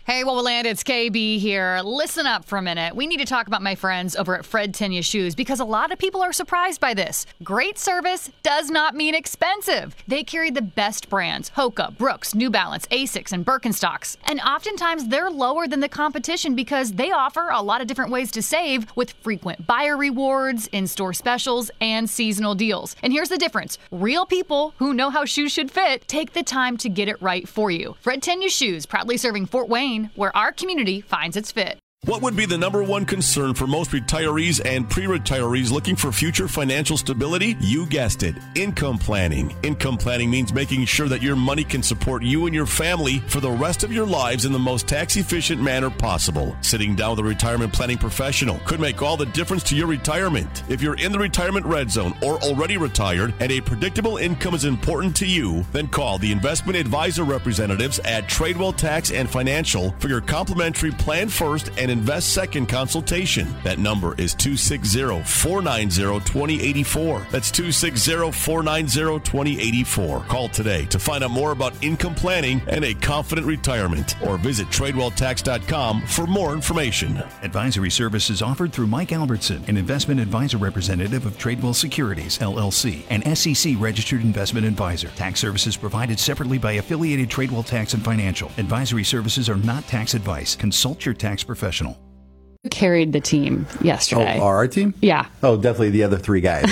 Hey, Wowoland, it's KB here. Listen up for a minute. We need to talk about my friends over at Fred Tenya Shoes because a lot of people are surprised by this. Great service does not mean expensive. They carry the best brands, Hoka, Brooks, New Balance, Asics, and Birkenstocks. And oftentimes they're lower than the competition because they offer a lot of different ways to save with frequent buyer rewards, in-store specials, and seasonal deals. And here's the difference. Real people who know how shoes should fit take the time to get it right for you. Fred Tenya Shoes, proudly serving Fort Wayne, where our community finds its fit. What would be the number one concern for most retirees and pre-retirees looking for future financial stability? You guessed it, income planning. Income planning means making sure that your money can support you and your family for the rest of your lives in the most tax-efficient manner possible. Sitting down with a retirement planning professional could make all the difference to your retirement. If you're in the retirement red zone or already retired and a predictable income is important to you, then call the investment advisor representatives at Tradewell Tax and Financial for your complimentary Plan First and Invest Second consultation. That number is 260-490-2084. That's 260-490-2084. Call today to find out more about income planning and a confident retirement, or visit TradewellTax.com for more information. Advisory services offered through Mike Albertson, an investment advisor representative of Tradewell Securities, LLC, an SEC registered investment advisor. Tax services provided separately by affiliated Tradewell Tax and Financial. Advisory services are not tax advice. Consult your tax professional. Who carried the team yesterday? Oh, our team? Yeah. Oh, definitely the other three guys.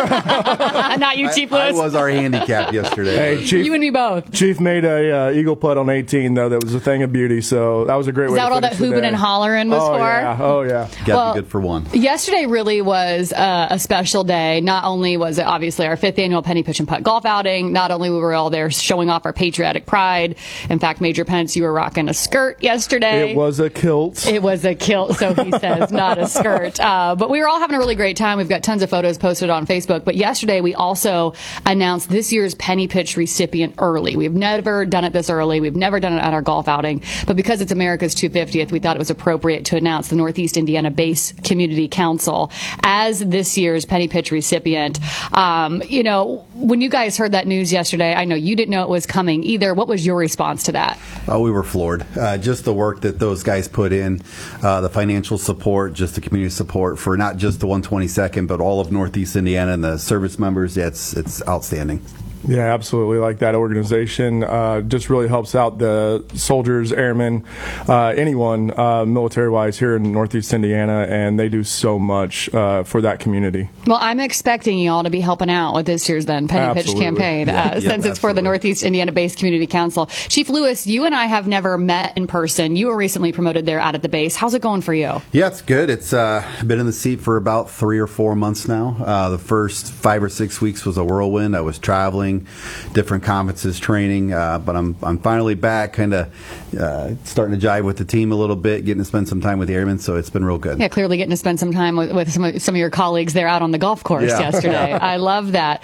Not you, Chief Lewis. I was our handicap yesterday. Hey, Chief, you and me both. Chief made a eagle putt on 18, though. That was a thing of beauty. So that was a great way to Is that all that hooping and hollering was for? Yeah. Oh, yeah. Got to be good for one. Yesterday really was a special day. Not only was it obviously our 5th annual Penny Pitch and Putt golf outing, not only were we all there showing off our patriotic pride. In fact, Major Pence, you were rocking a skirt yesterday. It was a kilt. It was a kilt, so he says, not a skirt. But we were all having a really great time. We've got tons of photos posted on Facebook. But yesterday, we also announced this year's Penny Pitch recipient early. We've never done it this early. We've never done it at our golf outing. But because it's America's 250th, we thought it was appropriate to announce the Northeast Indiana Base Community Council as this year's Penny Pitch recipient. You know, when you guys heard that news yesterday, I know you didn't know it was coming either. What was your response to that? Oh, we were floored. Just the work that those guys put in, the financial support, just the community support for not just the 122nd, but all of Northeast Indiana and the service members. It's outstanding. Yeah, absolutely. Like that organization just really helps out the soldiers, airmen, anyone military-wise here in Northeast Indiana, and they do so much for that community. Well, I'm expecting you all to be helping out with this year's Penny Pitch campaign, since it's for the Northeast Indiana Base Community Council. Chief Lewis, you and I have never met in person. You were recently promoted there out at the base. How's it going for you? Yeah, it's good. It's been in the seat for about 3 or 4 months now. The first 5 or 6 weeks was a whirlwind. I was traveling, different conferences, training, but I'm finally back, kind of starting to jive with the team a little bit, getting to spend some time with the airmen, so it's been real good. Yeah, clearly getting to spend some time with some of your colleagues there out on the golf course yesterday. I love that.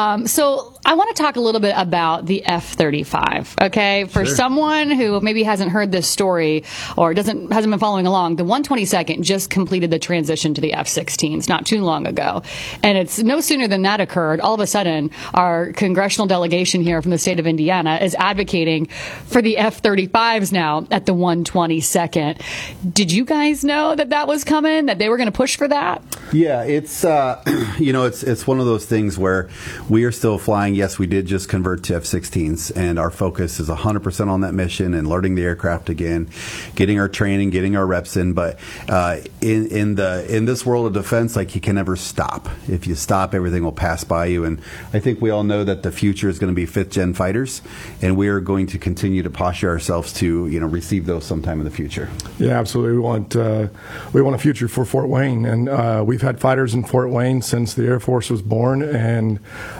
So I want to talk a little bit about the F-35, okay? For someone who maybe hasn't heard this story or hasn't been following along, the 122nd just completed the transition to the F-16s not too long ago. And it's no sooner than that occurred, all of a sudden, our congressional delegation here from the state of Indiana is advocating for the F-35s now at the 122nd. Did you guys know that was coming, that they were going to push for that? Yeah, it's it's one of those things where we are still flying. Yes, we did just convert to F-16s, and our focus is 100% on that mission and learning the aircraft again, getting our training, getting our reps in. But in this world of defense, like, you can never stop. If you stop, everything will pass by you. And I think we all know that the future is going to be 5th-gen fighters, and we are going to continue to posture ourselves to receive those sometime in the future. Yeah, absolutely. We want a future for Fort Wayne, and we've had fighters in Fort Wayne since the Air Force was born, and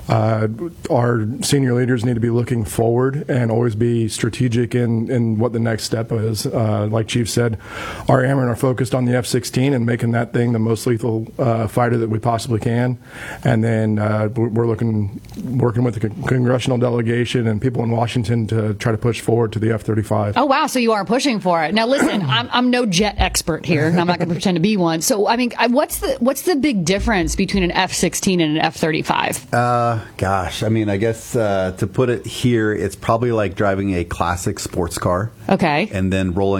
our senior leaders need to be looking forward and always be strategic in what the next step is. Like Chief said, our airmen are focused on the F-16 and making that thing the most lethal fighter that we possibly can, and then we're working with the congressional delegation and people in Washington to try to push forward to the F-35. Oh, wow. So you are pushing for it. Now, listen, I'm no jet expert here, and I'm not going to pretend to be one. So, I mean, what's the big difference between an F-16 and an F-35? Gosh, I mean, I guess to put it here, it's probably like driving a classic sports car. Okay. And then rolling